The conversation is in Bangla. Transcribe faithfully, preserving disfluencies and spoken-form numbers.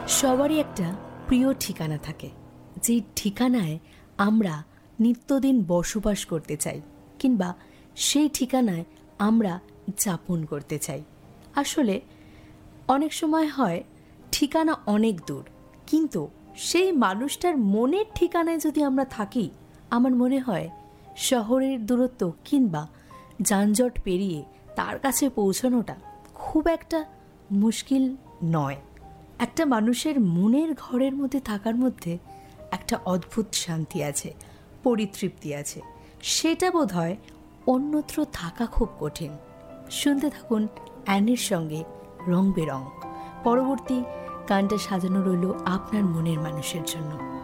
সবারই একটা প্রিয় ঠিকানা থাকে, যেই ঠিকানায় আমরা নিত্যদিন বসবাস করতে চাই, কিংবা সেই ঠিকানায় আমরা যাপন করতে চাই। আসলে অনেক সময় হয় ঠিকানা অনেক দূর, কিন্তু সেই মানুষটার মনের ঠিকানায় যদি আমরা থাকি, আমার মনে হয় শহরের দূরত্ব কিংবা যানজট পেরিয়ে তার কাছে পৌঁছানোটা খুব একটা মুশকিল নয়। একটা মানুষের মনের ঘরের মধ্যে থাকার মধ্যে একটা অদ্ভুত শান্তি আছে, পরিতৃপ্তি আছে, সেটা বোধ হয় অন্যত্র থাকা খুব কঠিন। শুনতে থাকুন অ্যানির সঙ্গে রং বেরং। পরবর্তী গানটা সাজানো রইল আপনার মনের মানুষের জন্য।